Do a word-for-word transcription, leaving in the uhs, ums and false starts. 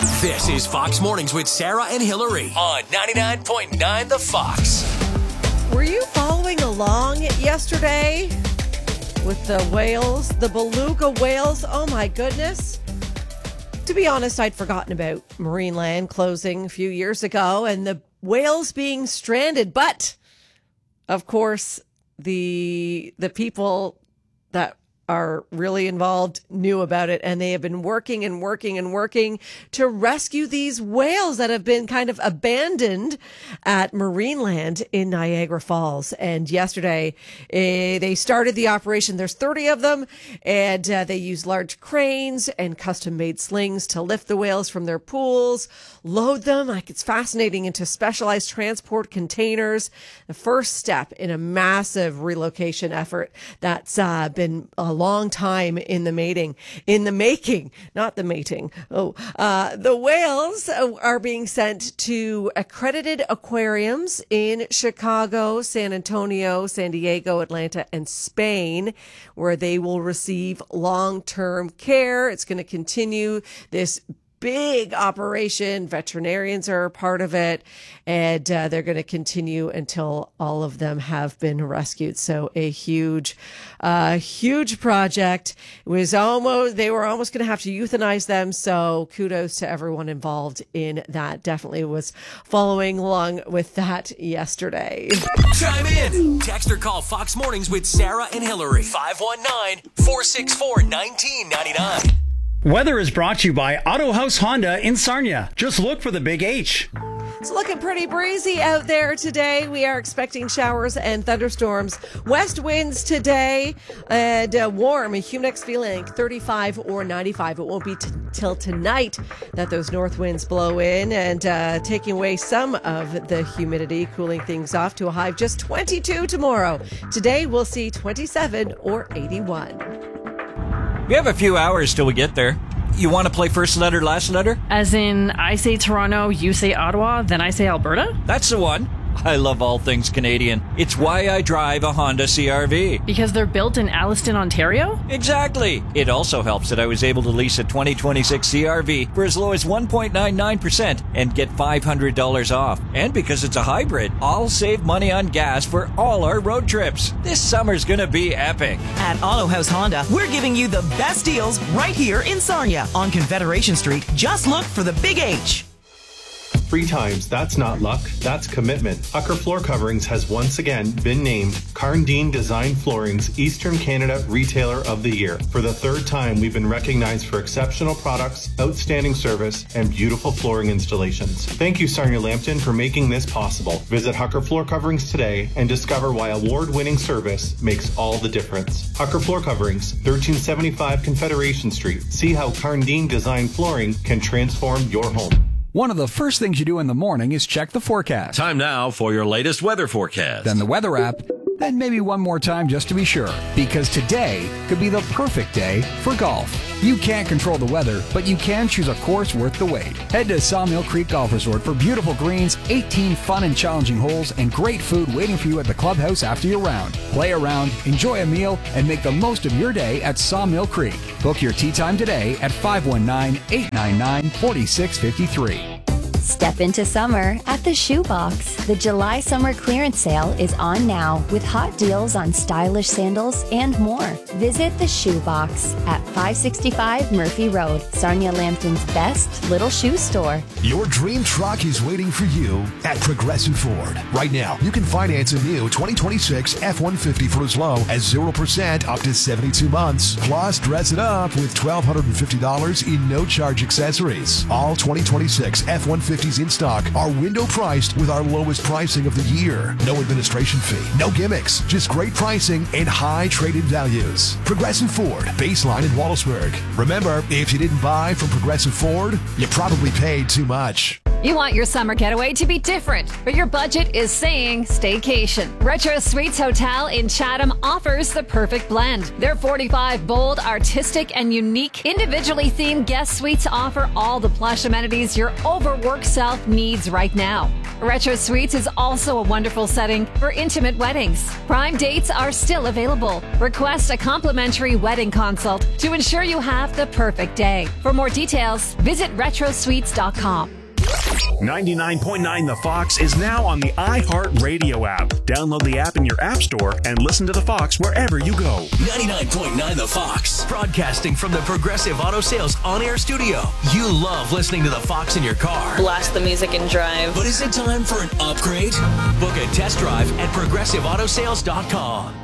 This is Fox Mornings with Sarah and Hillary on ninety-nine point nine The Fox. Were you following along yesterday with the whales, the beluga whales? Oh my goodness. To be honest, I'd forgotten about Marineland closing a few years ago and the whales being stranded. But, of course, the the people that are really involved knew about it, and they have been working and working and working to rescue these whales that have been kind of abandoned at Marineland in Niagara Falls. And yesterday eh, they started the operation. There's thirty of them, and uh, they use large cranes and custom made slings to lift the whales from their pools, load them like it's fascinating into specialized transport containers. The first step in a massive relocation effort that's uh, been a long time in the mating, in the making, not the mating. Oh, uh, the whales are being sent to accredited aquariums in Chicago, San Antonio, San Diego, Atlanta, and Spain, where they will receive long-term care. It's going to continue this big operation. Veterinarians are a part of it, and uh, they're going to continue until all of them have been rescued. So a huge, uh, huge project. It was almost, they were almost going to have to euthanize them. So kudos to everyone involved in that. Definitely was following along with that yesterday. Chime in. Text or call Fox Mornings with Sarah and Hillary. five one nine, four six four, one nine nine nine. Weather is brought to you by Auto House Honda in Sarnia. Just look for the big H. It's looking pretty breezy out there today. We are expecting showers and thunderstorms. West winds today, and uh, warm, a humid feeling thirty-five or ninety-five. It won't be t- till tonight that those north winds blow in and uh, taking away some of the humidity, cooling things off to a high of just twenty-two tomorrow. Today we'll see twenty-seven or eighty-one. We have a few hours till we get there. You want to play first letter, last letter? As in, I say Toronto, you say Ottawa, then I say Alberta? That's the one. I love all things Canadian. It's why I drive a Honda C R V. Because they're built in Alliston, Ontario? Exactly. It also helps that I was able to lease a twenty twenty-six C R V for as low as one point nine nine percent and get five hundred dollars off. And because it's a hybrid, I'll save money on gas for all our road trips. This summer's gonna be epic. At Auto House Honda, we're giving you the best deals right here in Sarnia on Confederation Street. Just look for the Big H. Three times, that's not luck, that's commitment. Hucker Floor Coverings has once again been named Carndine Design Flooring's Eastern Canada Retailer of the Year. For the third time, we've been recognized for exceptional products, outstanding service, and beautiful flooring installations. Thank you, Sarnia Lambton, for making this possible. Visit Hucker Floor Coverings today and discover why award-winning service makes all the difference. Hucker Floor Coverings, thirteen seventy-five Confederation Street. See how Carndine Design Flooring can transform your home. One of the first things you do in the morning is check the forecast. Time now for your latest weather forecast. Then the weather app, then maybe one more time just to be sure. Because today could be the perfect day for golf. You can't control the weather, but you can choose a course worth the wait. Head to Sawmill Creek Golf Resort for beautiful greens, eighteen fun and challenging holes, and great food waiting for you at the clubhouse after your round. Play around, enjoy a meal, and make the most of your day at Sawmill Creek. Book your tee time today at five one nine, eight nine nine, four six five three. Step into summer at the Shoebox. The July summer clearance sale is on now with hot deals on stylish sandals and more. Visit the Shoebox at five sixty-five Murphy Road, Sarnia Lambton's best little shoe store. Your dream truck is waiting for you at Progressive Ford. Right now, you can finance a new twenty twenty-six F one fifty for as low as zero percent up to seventy-two months. Plus, dress it up with one thousand two hundred fifty dollars in no-charge accessories. All twenty twenty-six F one fifties in stock are window priced with our lowest pricing of the year. No administration fee, no gimmicks, just great pricing and high trade-in values. Progressive Ford, Baseline in Wallaceburg. Remember, if you didn't buy from Progressive Ford, you probably paid too much. You want your summer getaway to be different, but your budget is saying staycation. Retro Suites Hotel in Chatham offers the perfect blend. Their forty-five bold, artistic, and unique, individually themed guest suites offer all the plush amenities your overworked self needs right now. Retro Suites is also a wonderful setting for intimate weddings. Prime dates are still available. Request a complimentary wedding consult to ensure you have the perfect day. For more details, visit retro suites dot com. ninety-nine point nine The Fox is now on the iHeartRadio app. Download the app in your app store and listen to The Fox wherever you go. ninety-nine point nine The Fox, broadcasting from the Progressive Auto Sales on-air studio. You love listening to The Fox in your car. Blast the music and drive. But is it time for an upgrade? Book a test drive at progressive auto sales dot com.